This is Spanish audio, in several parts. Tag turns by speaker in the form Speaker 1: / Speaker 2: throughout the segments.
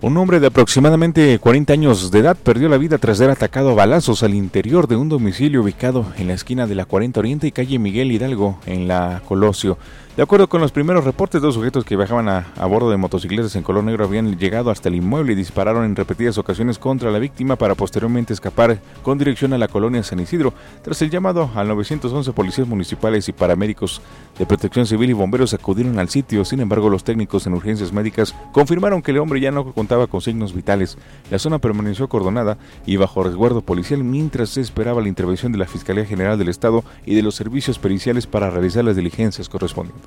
Speaker 1: Un hombre de aproximadamente 40 años de edad perdió la vida tras ser atacado a balazos al interior de un domicilio ubicado en la esquina de la 40 Oriente y calle Miguel Hidalgo, en la Colosio. De acuerdo con los primeros reportes, dos sujetos que viajaban a bordo de motocicletas en color negro habían llegado hasta el inmueble y dispararon en repetidas ocasiones contra la víctima para posteriormente escapar con dirección a la colonia San Isidro. Tras el llamado al 911, policías municipales y paramédicos de protección civil y bomberos acudieron al sitio. Sin embargo, los técnicos en urgencias médicas confirmaron que el hombre ya no contaba con signos vitales. La zona permaneció acordonada y bajo resguardo policial mientras se esperaba la intervención de la Fiscalía General del Estado y de los servicios periciales para realizar las diligencias correspondientes.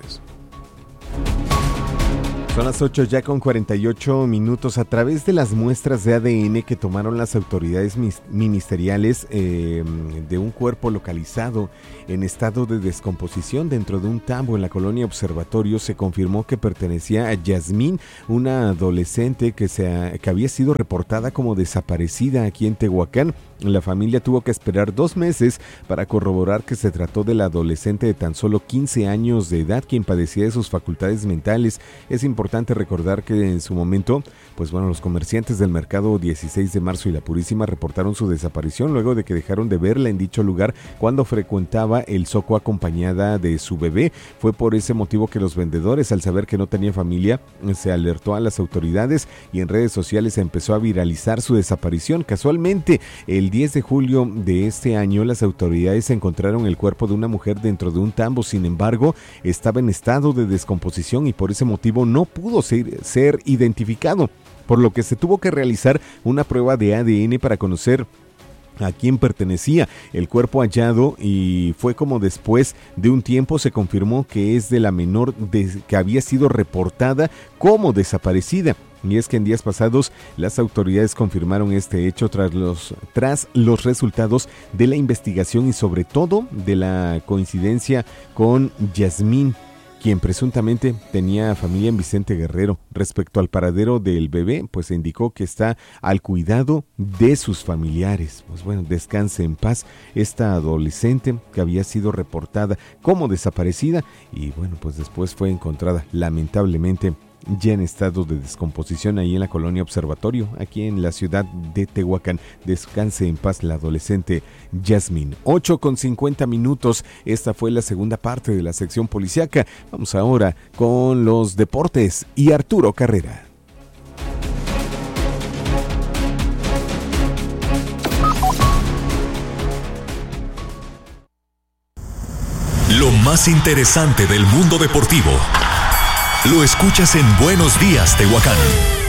Speaker 2: Son las 8 ya con 48 minutos. A través de las muestras de ADN que tomaron las autoridades ministeriales de un cuerpo localizado en estado de descomposición dentro de un tambo en la colonia Observatorio, se confirmó que pertenecía a Yasmín, una adolescente que había sido reportada como desaparecida aquí en Tehuacán. La familia tuvo que esperar 2 meses para corroborar que se trató de la adolescente de tan solo 15 años de edad quien padecía de sus facultades mentales. Es importante recordar que en su momento, los comerciantes del mercado 16 de marzo y La Purísima reportaron su desaparición luego de que dejaron de verla en dicho lugar cuando frecuentaba el zoco acompañada de su bebé. Fue por ese motivo que los vendedores, al saber que no tenía familia, se alertó a las autoridades y en redes sociales se empezó a viralizar su desaparición. Casualmente, el 10 de julio de este año, las autoridades encontraron el cuerpo de una mujer dentro de un tambo. Sin embargo, estaba en estado de descomposición y por ese motivo no pudo ser identificado, por lo que se tuvo que realizar una prueba de ADN para conocer a quién pertenecía el cuerpo hallado, y fue como después de un tiempo se confirmó que es de la menor que había sido reportada como desaparecida. Y es que en días pasados las autoridades confirmaron este hecho tras los resultados de la investigación y sobre todo de la coincidencia con Yasmín, quien presuntamente tenía familia en Vicente Guerrero. Respecto al paradero del bebé, se indicó que está al cuidado de sus familiares. Descanse en paz esta adolescente que había sido reportada como desaparecida y después fue encontrada lamentablemente ya en estado de descomposición ahí en la colonia Observatorio, aquí en la ciudad de Tehuacán. Descanse en paz la adolescente Yasmín. 8 con 50 minutos. Esta fue la segunda parte de la sección policíaca. Vamos ahora con los deportes y Arturo Carrera.
Speaker 3: Lo más interesante del mundo deportivo lo escuchas en Buenos Días, Tehuacán.